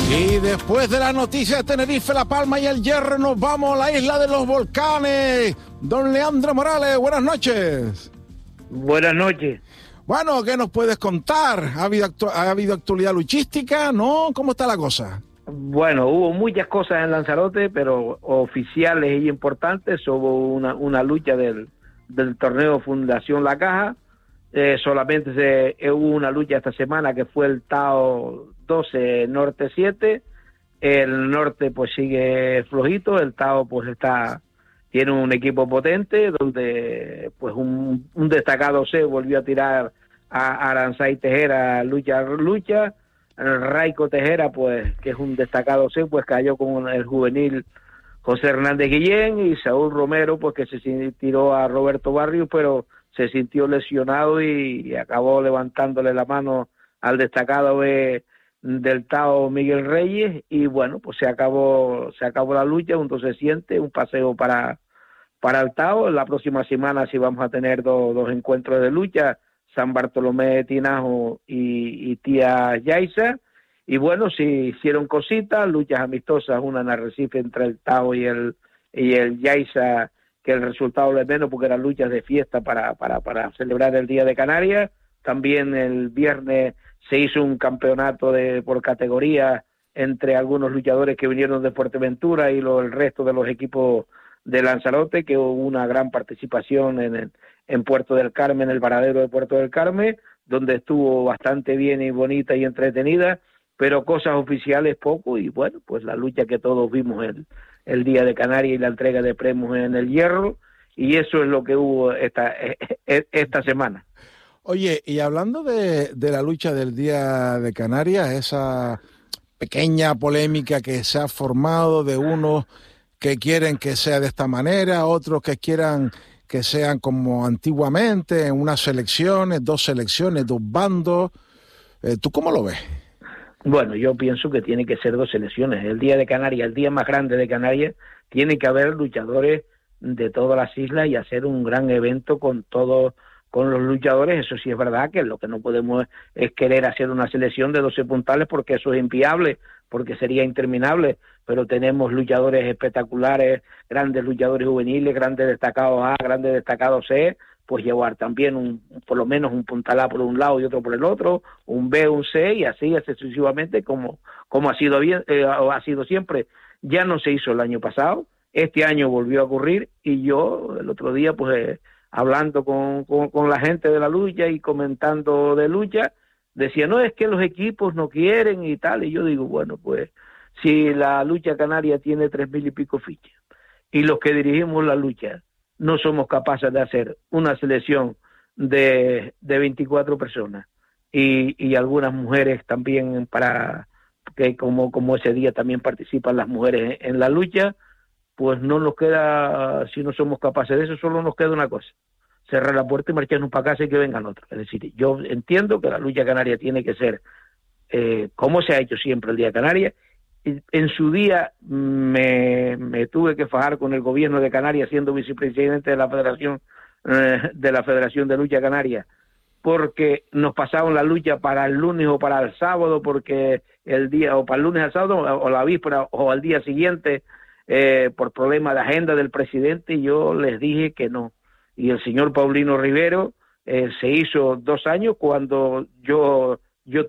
Y después de la noticia de Tenerife, La Palma y el Hierro, nos vamos a la isla de los volcanes. Don Leandro Morales, buenas noches. Buenas noches. Bueno, ¿qué nos puedes contar? ¿Ha habido actualidad luchística? ¿No? ¿Cómo está la cosa? Bueno, hubo muchas cosas en Lanzarote, pero oficiales y importantes. Hubo una lucha del torneo Fundación La Caja. Solamente hubo una lucha esta semana que fue el Tao 12 Norte 7. El Norte pues sigue flojito, el Tao pues tiene un equipo potente donde pues un destacado C volvió a tirar a Aranzay Tejera lucha. Raico Tejera, pues que es un destacado C, pues cayó con el juvenil José Hernández Guillén, y Saúl Romero pues que se tiró a Roberto Barrios, pero se sintió lesionado y acabó levantándole la mano al destacado del Tao Miguel Reyes, y bueno, pues se acabó la lucha, un 12-7, un paseo para el Tao. La próxima semana sí vamos a tener dos encuentros de lucha, San Bartolomé de Tinajo y Tía Yaiza, y bueno, sí hicieron cositas, luchas amistosas, una en Arrecife entre el Tao y el Yaiza, que el resultado de menos porque eran luchas de fiesta para celebrar el Día de Canarias. También el viernes se hizo un campeonato por categoría entre algunos luchadores que vinieron de Fuerteventura y el resto de los equipos de Lanzarote, que hubo una gran participación en Puerto del Carmen, el varadero de Puerto del Carmen, donde estuvo bastante bien y bonita y entretenida, pero cosas oficiales poco, y bueno, pues la lucha que todos vimos el Día de Canarias y la entrega de premios en el Hierro, y eso es lo que hubo esta semana. Oye, y hablando de la lucha del Día de Canarias, esa pequeña polémica que se ha formado de unos que quieren que sea de esta manera, otros que quieran que sean como antiguamente, en unas selecciones, dos bandos. ¿Tú cómo lo ves? Bueno, yo pienso que tiene que ser dos selecciones. El Día de Canarias, el día más grande de Canarias, tiene que haber luchadores de todas las islas y hacer un gran evento con los luchadores. Eso sí es verdad, que lo que no podemos es querer hacer una selección de 12 puntales, porque eso es inviable, porque sería interminable, pero tenemos luchadores espectaculares, grandes luchadores juveniles, grandes destacados A, grandes destacados C, pues llevar también por lo menos un puntal A por un lado y otro por el otro, un B, un C, y así sucesivamente como ha sido siempre. Ya no se hizo el año pasado, este año volvió a ocurrir, y yo el otro día pues hablando con la gente de la lucha y comentando de lucha, decía, no, es que los equipos no quieren y tal, y yo digo, bueno, pues si la lucha canaria tiene 3,000 y pico fichas, y los que dirigimos la lucha no somos capaces de hacer una selección de 24 personas, y algunas mujeres también, para que como ese día también participan las mujeres en la lucha, pues no nos queda, si no somos capaces de eso, solo nos queda una cosa: cerrar la puerta y marcharnos para casa y que vengan otros. Es decir, yo entiendo que la lucha canaria tiene que ser como se ha hecho siempre el Día de Canarias. En su día me tuve que fajar con el gobierno de Canarias, siendo vicepresidente de la Federación de Lucha Canaria, porque nos pasaban la lucha para el lunes o para el sábado, porque el día, o para el lunes al sábado, o la víspera o al día siguiente, por problema de agenda del presidente, y yo les dije que no. Y el señor Paulino Rivero se hizo 2 años cuando yo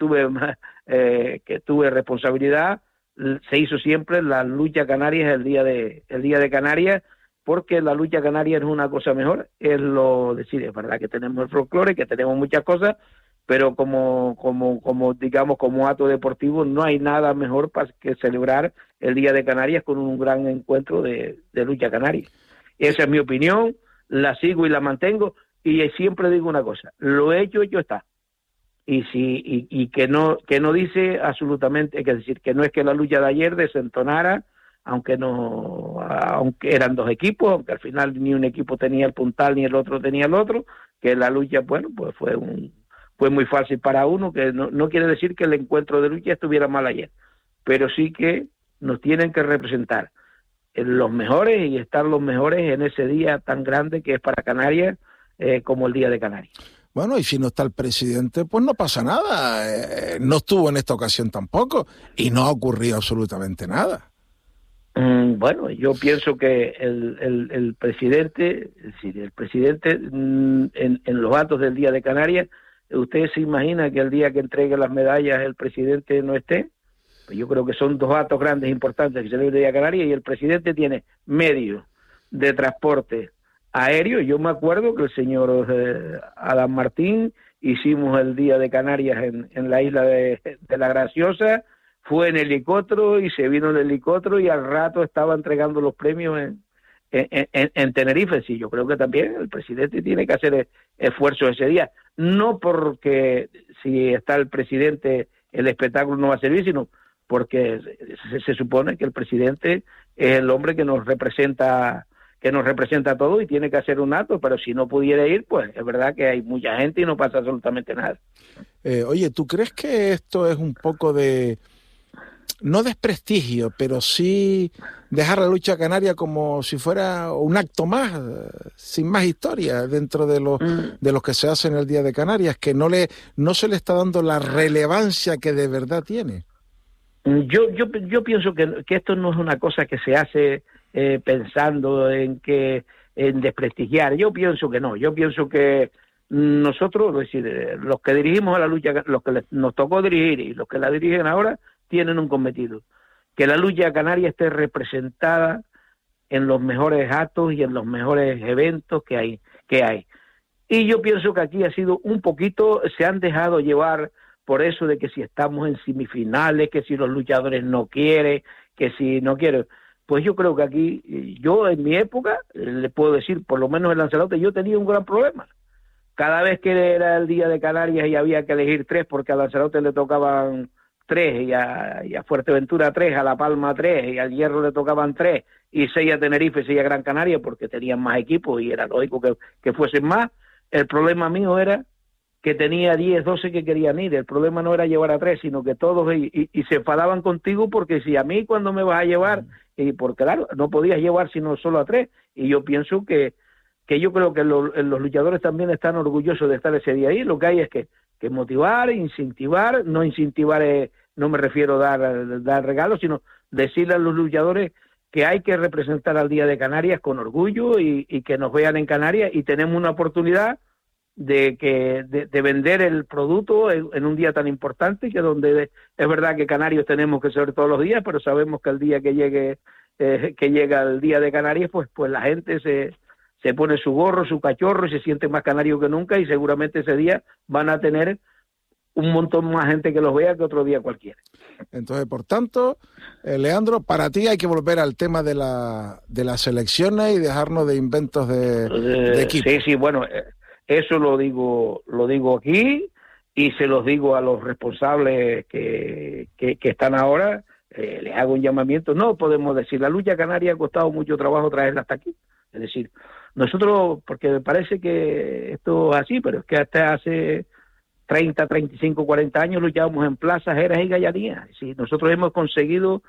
tuve responsabilidad. Se hizo siempre la lucha canaria el día de Canarias, porque la lucha canaria es una cosa mejor. Es es verdad que tenemos el folclore, que tenemos muchas cosas, pero como digamos, como acto deportivo, no hay nada mejor para que celebrar el Día de Canarias con un gran encuentro de lucha canaria. Esa es mi opinión, la sigo y la mantengo, y siempre digo una cosa: lo hecho está. Y que no dice absolutamente, es decir, que no es que la lucha de ayer desentonara, aunque eran dos equipos, aunque al final ni un equipo tenía el puntal ni el otro tenía el otro, que la lucha, bueno, pues fue muy fácil para uno, que no quiere decir que el encuentro de lucha estuviera mal ayer, pero sí que nos tienen que representar los mejores y estar los mejores en ese día tan grande que es para Canarias, como el Día de Canarias. Bueno, y si no está el presidente, pues no pasa nada. No estuvo en esta ocasión tampoco y no ha ocurrido absolutamente nada. Bueno, yo pienso que el presidente, es decir, el presidente en los actos del Día de Canarias, ¿usted se imagina que el día que entregue las medallas el presidente no esté? Pues yo creo que son dos actos grandes, importantes que se celebra el Día de Canarias, y el presidente tiene medios de transporte aéreo. Yo me acuerdo que el señor Adam Martín hicimos el Día de Canarias en la isla de La Graciosa, fue en helicóptero y se vino el helicóptero y al rato estaba entregando los premios en Tenerife. Sí, yo creo que también el presidente tiene que hacer esfuerzos ese día, no porque si está el presidente el espectáculo no va a servir, sino porque se supone que el presidente es el hombre que nos representa a todos y tiene que hacer un acto, pero si no pudiera ir, pues es verdad que hay mucha gente y no pasa absolutamente nada. Oye, ¿tú crees que esto es un poco de, no desprestigio, pero sí dejar la lucha canaria como si fuera un acto más, sin más historia, dentro de los que se hacen el Día de Canarias, que no se le está dando la relevancia que de verdad tiene? Yo pienso que esto no es una cosa que se hace pensando en desprestigiar. Yo pienso que no. Yo pienso que nosotros, es decir, los que dirigimos a la lucha, los que nos tocó dirigir y los que la dirigen ahora, tienen un cometido: que la lucha canaria esté representada en los mejores actos y en los mejores eventos que hay. Y yo pienso que aquí ha sido un poquito, se han dejado llevar por eso de que si estamos en semifinales, que si los luchadores no quieren, que si no quieren. Pues yo creo que aquí, yo en mi época, le puedo decir, por lo menos en Lanzarote, yo tenía un gran problema. Cada vez que era el Día de Canarias y había que elegir 3, porque a Lanzarote le tocaban 3, y a Fuerteventura 3, a La Palma 3, y al Hierro le tocaban 3, y 6 a Tenerife, 6 a Gran Canaria, porque tenían más equipos y era lógico que fuesen más. El problema mío era que tenía 10, 12 que querían ir. El problema no era llevar a 3, sino que todos y se enfadaban contigo porque si a mí cuando me vas a llevar, y porque claro, no podías llevar sino solo a 3. Y yo pienso que yo creo que los luchadores también están orgullosos de estar ese día ahí. Lo que hay es que motivar, incentivar, no incentivar, no me refiero a dar regalos, sino decirle a los luchadores que hay que representar al Día de Canarias con orgullo y que nos vean en Canarias, y tenemos una oportunidad de vender el producto en un día tan importante, que donde es verdad que canarios tenemos que ser todos los días, pero sabemos que el día que llega el Día de Canarias, pues la gente se pone su gorro, su cachorro y se siente más canario que nunca, y seguramente ese día van a tener un montón más gente que los vea que otro día cualquiera. Entonces, por tanto, Leandro, para ti hay que volver al tema de las selecciones y dejarnos de inventos de equipo. Sí, bueno, eso lo digo aquí, y se los digo a los responsables que están ahora. Les hago un llamamiento. No podemos decir, la lucha canaria ha costado mucho trabajo traerla hasta aquí. Es decir, nosotros, porque me parece que esto es así, pero es que hasta hace 30, 35, 40 años luchábamos en plazas, eras y gallanías. Sí, nosotros hemos conseguido,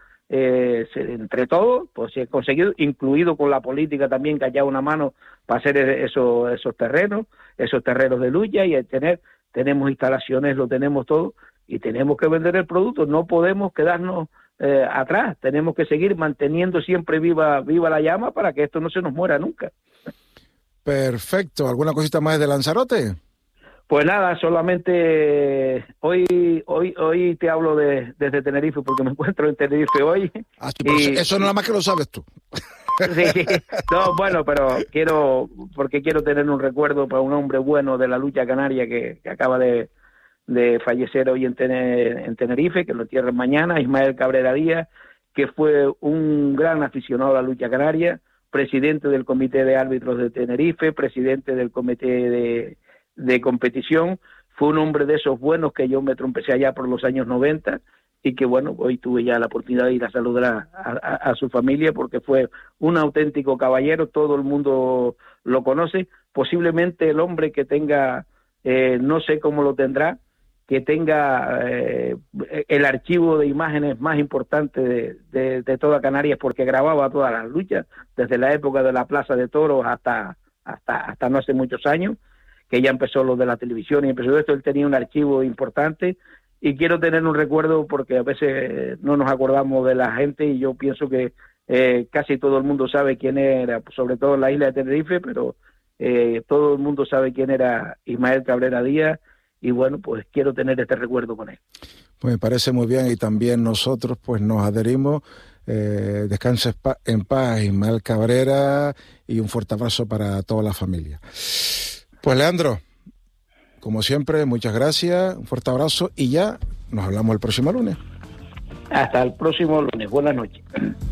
entre todos, pues he conseguido, incluido con la política también, que haya una mano para hacer esos terrenos de lucha, y tenemos instalaciones, lo tenemos todo, y tenemos que vender el producto. No podemos quedarnos atrás, tenemos que seguir manteniendo siempre viva la llama para que esto no se nos muera nunca. Perfecto. ¿Alguna cosita más de Lanzarote? Pues nada, solamente hoy te hablo desde Tenerife, porque me encuentro en Tenerife hoy. Ah, sí, eso nada más que lo sabes tú. Sí, no, bueno, pero quiero tener un recuerdo para un hombre bueno de la lucha canaria que acaba de fallecer hoy en Tenerife, que lo entierran mañana, Ismael Cabrera Díaz, que fue un gran aficionado a la lucha canaria, presidente del Comité de Árbitros de Tenerife, presidente del Comité de Competición. Fue un hombre de esos buenos que yo me trompecé allá por los años 90, y que bueno, hoy tuve ya la oportunidad de ir a saludar a su familia, porque fue un auténtico caballero, todo el mundo lo conoce. Posiblemente el hombre que tenga, no sé cómo lo tendrá, que tenga el archivo de imágenes más importante de toda Canarias, porque grababa todas las luchas, desde la época de la Plaza de Toros hasta no hace muchos años, que ya empezó lo de la televisión y empezó esto, él tenía un archivo importante y quiero tener un recuerdo porque a veces no nos acordamos de la gente y yo pienso que casi todo el mundo sabe quién era, sobre todo en la isla de Tenerife, pero todo el mundo sabe quién era Ismael Cabrera Díaz y bueno, pues quiero tener este recuerdo con él. Pues me parece muy bien y también nosotros pues nos adherimos. Descanse en paz Ismael Cabrera y un fuerte abrazo para toda la familia. Pues Leandro, como siempre, muchas gracias, un fuerte abrazo y ya nos hablamos el próximo lunes. Hasta el próximo lunes, buenas noches.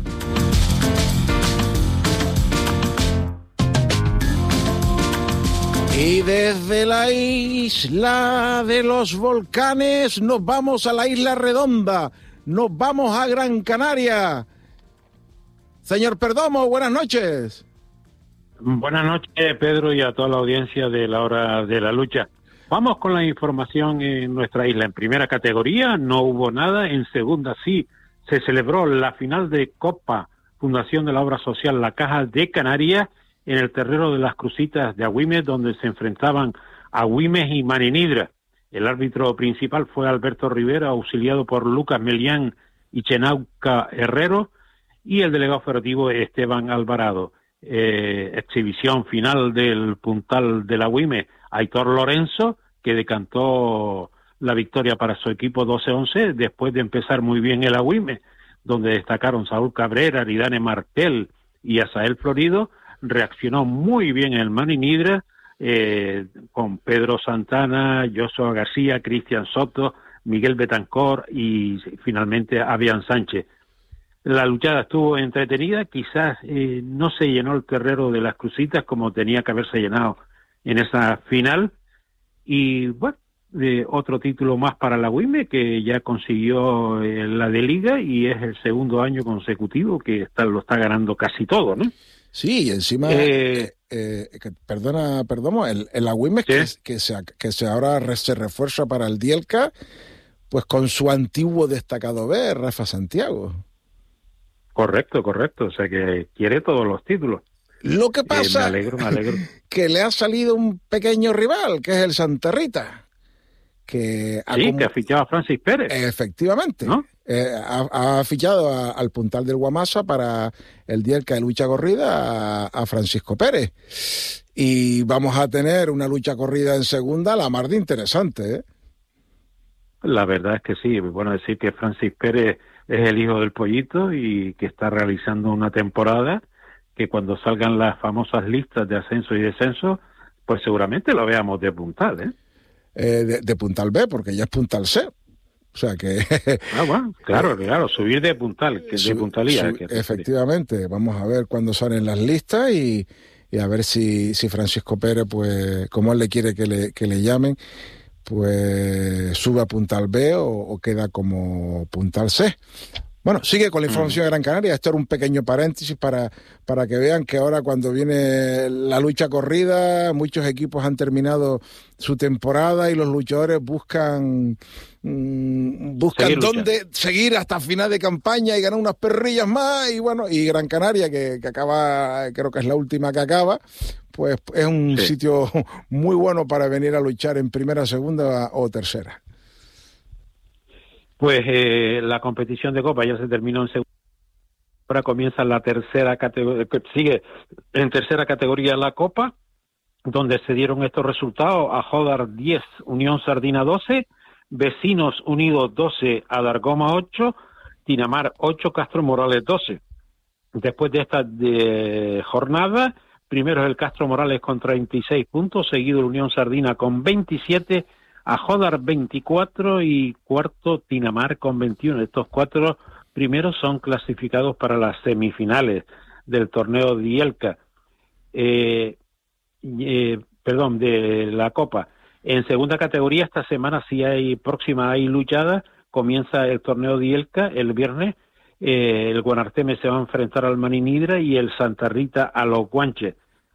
Y desde la isla de los volcanes nos vamos a la isla Redonda, nos vamos a Gran Canaria. Señor Perdomo, buenas noches. Buenas noches, Pedro, y a toda la audiencia de la Hora de la Lucha. Vamos con la información en nuestra isla. En primera categoría no hubo nada, en segunda sí. Se celebró la final de Copa Fundación de la Obra Social La Caja de Canarias en el terreno de las Crucitas de Agüimes, donde se enfrentaban Agüimes y Maninidra. El árbitro principal fue Alberto Rivera, auxiliado por Lucas Melián y Chenauca Herrero, y el delegado operativo Esteban Alvarado. Exhibición final del puntal del Agüimes, Aitor Lorenzo, que decantó la victoria para su equipo 12-11, después de empezar muy bien el Agüimes, donde destacaron Saúl Cabrera, Aridane Martel y Asael Florido. Reaccionó muy bien el Maninidra, con Pedro Santana, Joshua García, Cristian Soto, Miguel Betancor y finalmente Avian Sánchez. La luchada estuvo entretenida, quizás no se llenó el terreno de las Crucitas como tenía que haberse llenado en esa final. Y bueno, otro título más para la Agüimes, que ya consiguió la de Liga y es el segundo año consecutivo que lo está ganando casi todo, ¿no? Sí, y encima, el Agüimes que se ahora se refuerza para el Dielca, pues con su antiguo destacado B, Rafa Santiago. Correcto, o sea que quiere todos los títulos. Lo que pasa, me alegro. Que le ha salido un pequeño rival, que es el Santa Rita. Que ha fichado a Francis Pérez. Efectivamente, ¿no? Ha fichado al puntal del Guamasa para el Dielca de lucha corrida a Francisco Pérez. Y vamos a tener una lucha corrida en segunda, la más de interesante, ¿eh? La verdad es que sí, bueno decir que Francis Pérez es el hijo del Pollito y que está realizando una temporada que cuando salgan las famosas listas de ascenso y descenso, pues seguramente lo veamos de puntal, ¿eh? De puntal B, porque ya es puntal C. O sea que... bueno, claro, subir de puntal, que de puntalía. Efectivamente, vamos a ver cuándo salen las listas y a ver si Francisco Pérez, pues, como él le quiere que le llamen, pues sube a puntal B o queda como puntal C. Bueno, sigue con la información de Gran Canaria. Esto era un pequeño paréntesis para que vean que ahora cuando viene la lucha corrida, muchos equipos han terminado su temporada y los luchadores buscan dónde seguir hasta final de campaña y ganar unas perrillas más. Y bueno, y Gran Canaria, que acaba, creo que es la última que acaba, pues es un sitio muy bueno para venir a luchar en primera, segunda o tercera. Pues la competición de Copa ya se terminó en segunda. Ahora comienza la tercera categoría, sigue en tercera categoría la Copa, donde se dieron estos resultados: Ajódar 10, Unión Sardina 12, Vecinos Unidos 12, Adargoma 8, Tinamar 8, Castro Morales 12. Después de esta jornada, primero es el Castro Morales con 36 puntos, seguido el Unión Sardina con 27, Ajódar 24 y cuarto Tinamar con 21. Estos cuatro primeros son clasificados para las semifinales del torneo Dielca, de la Copa. En segunda categoría esta semana hay luchada, comienza el torneo Dielca el viernes, el Guanarteme se va a enfrentar al Maninidra y el Santa Rita a los Guanches.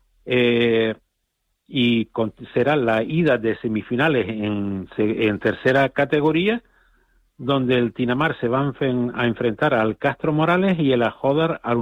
Y será la ida de semifinales en tercera categoría, donde el Tinamar se va a enfrentar al Castro Morales y el Ajódar al